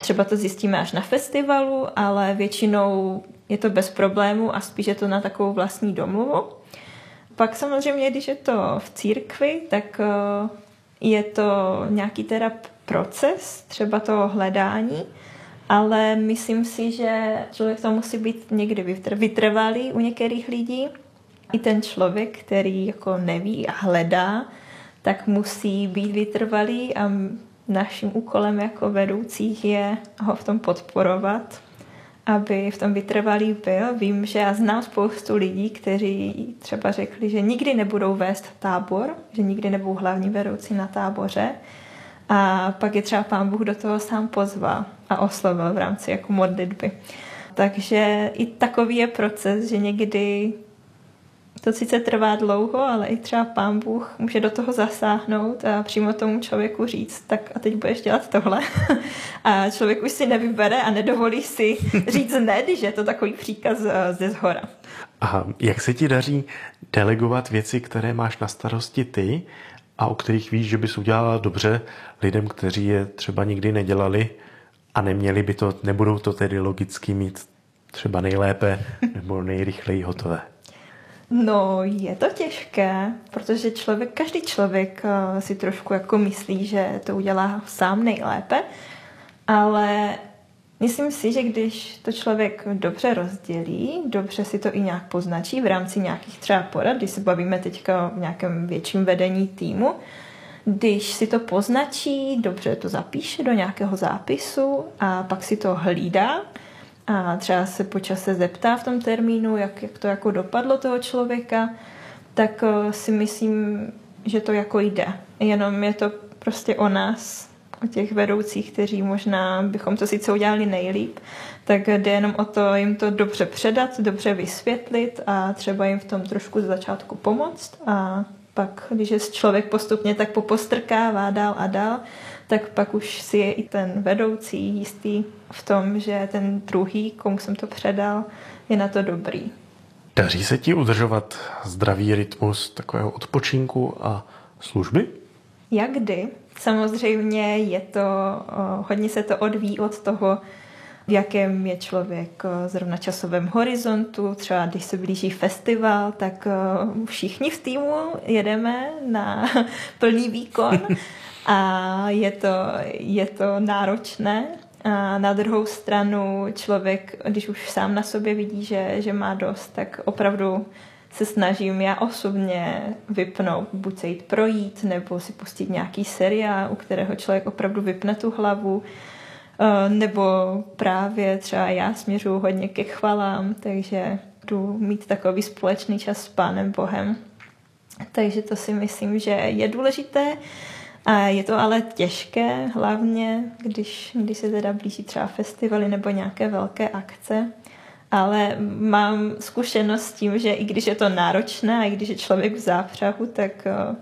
třeba to zjistíme až na festivalu, ale většinou je to bez problému a spíš je to na takovou vlastní domluvu. Pak samozřejmě, když je to v církvi, tak je to nějaký teda proces, třeba toho hledání, ale myslím si, že člověk to musí být někdy vytrvalý u některých lidí. I ten člověk, který jako neví a hledá, tak musí být vytrvalý a naším úkolem jako vedoucích je ho v tom podporovat, aby v tom vytrvalý byl. Vím, že já znám spoustu lidí, kteří třeba řekli, že nikdy nebudou vést tábor, že nikdy nebudou hlavní vedoucí na táboře a pak je třeba Pán Bůh do toho sám pozval a oslovil v rámci jako modlitby. Takže i takový je proces, že někdy to sice trvá dlouho, ale i třeba Pán Bůh může do toho zasáhnout a přímo tomu člověku říct, tak a teď budeš dělat tohle. A člověk už si nevybere a nedovolí si říct ne, když je to takový příkaz ze zhora. A jak se ti daří delegovat věci, které máš na starosti ty a o kterých víš, že bys udělala dobře lidem, kteří je třeba nikdy nedělali a neměli by to, nebudou to tedy logicky mít třeba nejlépe nebo nejrychleji hotové? No, je to těžké, protože každý člověk si trošku jako myslí, že to udělá sám nejlépe, ale myslím si, že když to člověk dobře rozdělí, dobře si to i nějak poznačí v rámci nějakých třeba porad, když se bavíme teďka o nějakém větším vedení týmu, když si to poznačí, dobře to zapíše do nějakého zápisu a pak si to hlídá, a třeba se po čase zeptá v tom termínu, jak to jako dopadlo toho člověka, tak si myslím, že to jako jde. Jenom je to prostě o nás, o těch vedoucích, kteří možná bychom to sice udělali nejlíp, tak jde jenom o to jim to dobře předat, dobře vysvětlit a třeba jim v tom trošku z začátku pomoct a pak, když je člověk postupně tak popostrkává dál a dál, tak pak už si je i ten vedoucí jistý v tom, že ten druhý, komu jsem to předal, je na to dobrý. Daří se ti udržovat zdravý rytmus takového odpočinku a služby? Jak kdy? Samozřejmě je to, hodně se to odvíjí od toho, v jakém je člověk zrovna časovém horizontu. Třeba když se blíží festival, tak všichni v týmu jedeme na plný výkon a je to náročné. A na druhou stranu člověk, když už sám na sobě vidí, že má dost, tak opravdu se snažím já osobně vypnout, buď se jít projít, nebo si pustit nějaký seriál, u kterého člověk opravdu vypne tu hlavu, nebo právě třeba já směřuji hodně ke chvalám, takže jdu mít takový společný čas s Pánem Bohem. Takže to si myslím, že je důležité a je to ale těžké, hlavně když se teda blíží třeba festivaly nebo nějaké velké akce. Ale mám zkušenost s tím, že i když je to náročné a i když je člověk v zápřahu, tak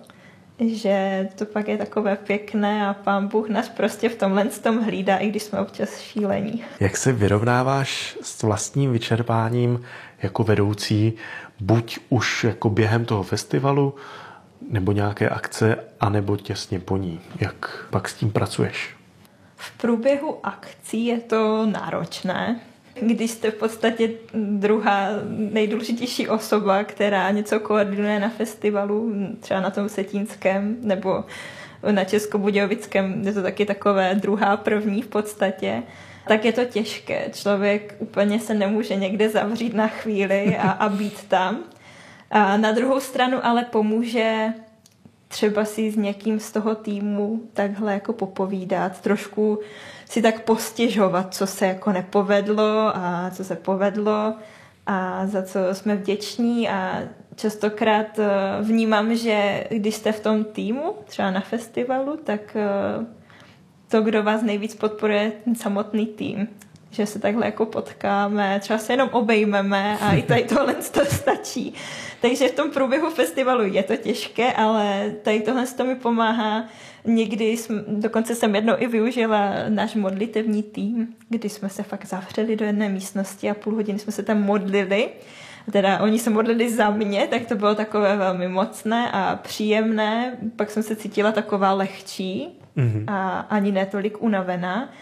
že to pak je takové pěkné a Pán Bůh nás prostě v tomhle tom hlídá, i když jsme občas šílení. Jak se vyrovnáváš s vlastním vyčerpáním jako vedoucí, buď už jako během toho festivalu, nebo nějaké akce, anebo těsně po ní? Jak pak s tím pracuješ? V průběhu akcí je to náročné, když jste v podstatě druhá nejdůležitější osoba, která něco koordinuje na festivalu, třeba na tom Vsetínském nebo na Českobudějovickém, je to taky takové druhá, první v podstatě, tak je to těžké. Člověk úplně se nemůže někde zavřít na chvíli a být tam. A na druhou stranu ale pomůže třeba si s někým z toho týmu takhle jako popovídat, trošku si tak postěžovat, co se jako nepovedlo a co se povedlo a za co jsme vděční a častokrát vnímám, že když jste v tom týmu, třeba na festivalu, tak to, kdo vás nejvíc podporuje, ten samotný tým. Že se takhle jako potkáme, třeba se jenom obejmeme a i tady tohle to stačí. Takže v tom průběhu festivalu je to těžké, ale tady tohle to mi pomáhá. Někdy dokonce jsem jednou i využila náš modlitevní tým, kdy jsme se fakt zavřeli do jedné místnosti a půl hodiny jsme se tam modlili. Teda oni se modlili za mě, tak to bylo takové velmi mocné a příjemné. Pak jsem se cítila taková lehčí a ani ne tolik unavená.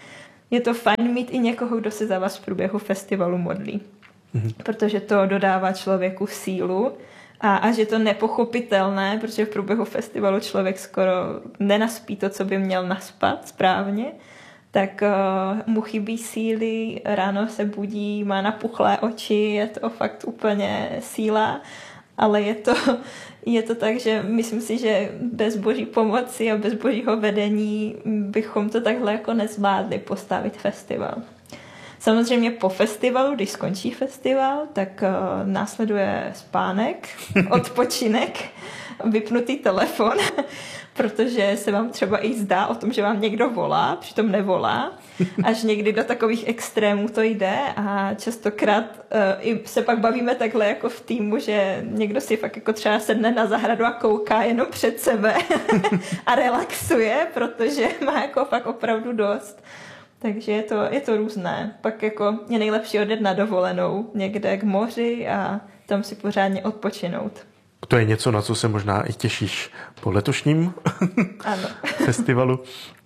je to fajn mít i někoho, kdo se za vás v průběhu festivalu modlí. Protože to dodává člověku sílu a že to nepochopitelné, protože v průběhu festivalu člověk skoro nenaspí to, co by měl naspat správně, tak mu chybí síly, ráno se budí, má napuchlé oči, je to fakt úplně síla, ale je to tak, že myslím si, že bez boží pomoci a bez božího vedení bychom to takhle jako nezvládli postavit festival. Samozřejmě po festivalu, když skončí festival, tak následuje spánek, odpočinek, vypnutý telefon, protože se vám třeba i zdá o tom, že vám někdo volá, přitom nevolá. Až někdy do takových extrémů to jde a častokrát i se pak bavíme takhle jako v týmu, že někdo si fakt jako třeba sedne na zahradu a kouká jenom před sebe a relaxuje, protože má jako fakt opravdu dost. Takže je to různé. Pak jako je nejlepší odjet na dovolenou někde k moři a tam si pořádně odpočinout. To je něco, na co se možná i těšíš po letošním festivalu.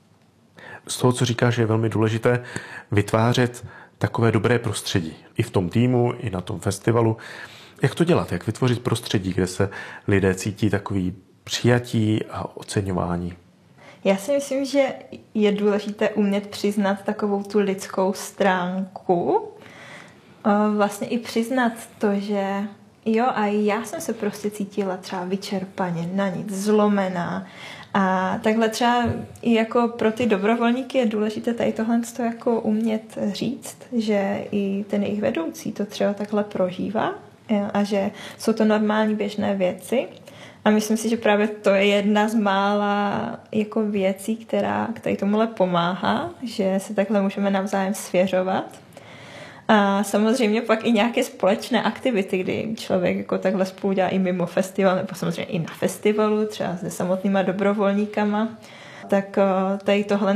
Z toho, co říkáš, je velmi důležité vytvářet takové dobré prostředí. I v tom týmu, i na tom festivalu. Jak to dělat? Jak vytvořit prostředí, kde se lidé cítí takový přijatí a oceňování? Já si myslím, že je důležité umět přiznat takovou tu lidskou stránku. Vlastně i přiznat to, že jo, a já jsem se prostě cítila třeba vyčerpaně, na nic, zlomená. A takhle třeba i jako pro ty dobrovolníky je důležité tady tohle jako umět říct, že i ten jejich vedoucí to třeba takhle prožívá a že jsou to normální běžné věci. A myslím si, že právě to je jedna z mála jako věcí, která tady tomuhle pomáhá, že se takhle můžeme navzájem svěřovat. A samozřejmě pak i nějaké společné aktivity, kdy člověk jako takhle spolu dělá i mimo festival, nebo samozřejmě i na festivalu, třeba se samotnýma dobrovolníkama, tak tady tohle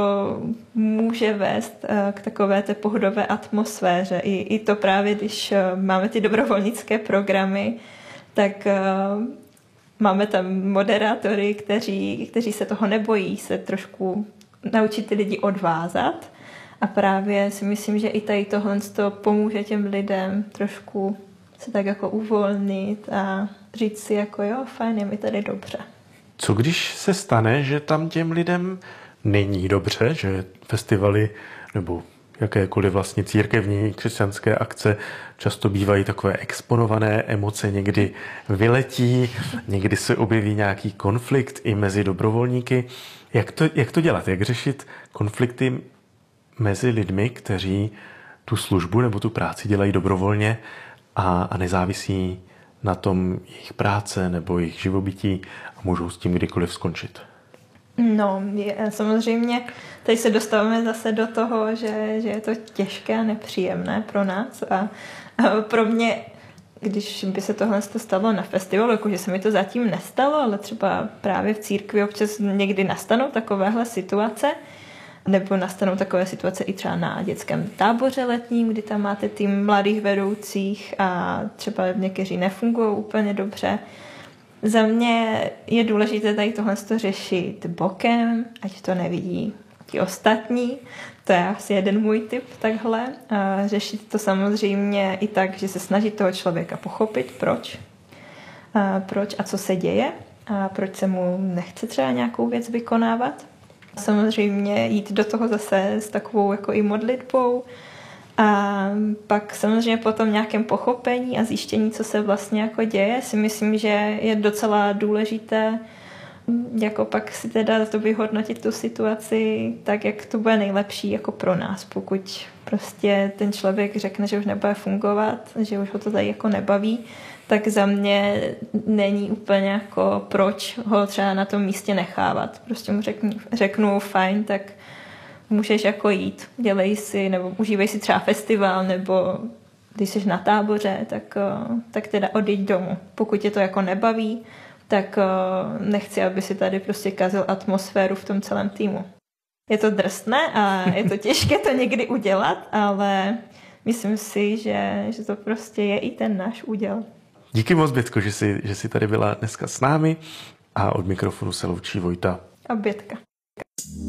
může vést k takové té pohodové atmosféře. I to právě, když máme ty dobrovolnické programy, tak máme tam moderátory, kteří se toho nebojí, se trošku naučit ty lidi odvázat. A právě si myslím, že i tady tohle pomůže těm lidem trošku se tak jako uvolnit a říct si jako jo, fajn, je mi tady dobře. Co když se stane, že tam těm lidem není dobře, že festivaly nebo jakékoliv vlastně církevní křesťanské akce často bývají takové exponované, emoce někdy vyletí, někdy se objeví nějaký konflikt i mezi dobrovolníky. Jak to dělat? Jak řešit konflikty mezi lidmi, kteří tu službu nebo tu práci dělají dobrovolně a nezávisí na tom jejich práce nebo jejich živobytí a můžou s tím kdykoliv skončit? No, samozřejmě tady se dostáváme zase do toho, že je to těžké a nepříjemné pro nás a pro mě, když by se tohle stalo na festivalu, jakože se mi to zatím nestalo, ale třeba právě v církvi občas někdy nastanou takovéhle situace, nebo nastanou takové situace i třeba na dětském táboře letním, kdy tam máte tým mladých vedoucích a třeba někteří nefungují úplně dobře. Za mě je důležité tady tohle řešit bokem, ať to nevidí ti ostatní. To je asi jeden můj tip takhle. A řešit to samozřejmě i tak, že se snaží toho člověka pochopit, proč a co se děje a proč se mu nechce třeba nějakou věc vykonávat. Samozřejmě jít do toho zase s takovou jako i modlitbou a pak samozřejmě potom nějakém pochopení a zjištění, co se vlastně jako děje, si myslím, že je docela důležité jako pak si teda to vyhodnotit tu situaci tak, jak to bude nejlepší jako pro nás. Pokud prostě ten člověk řekne, že už nebude fungovat, že už ho to tady jako nebaví, tak za mě není úplně jako proč ho třeba na tom místě nechávat. Prostě mu řeknu fajn, tak můžeš jako jít, dělej si, nebo užívej si třeba festival, nebo když jsi na táboře, tak teda odejď domů. Pokud tě to jako nebaví, tak nechci, aby si tady prostě kazil atmosféru v tom celém týmu. Je to drsné a je to těžké to někdy udělat, ale myslím si, že to prostě je i ten náš úděl. Díky moc, Bětko, že jsi tady byla dneska s námi a od mikrofonu se loučí Vojta a Bětka.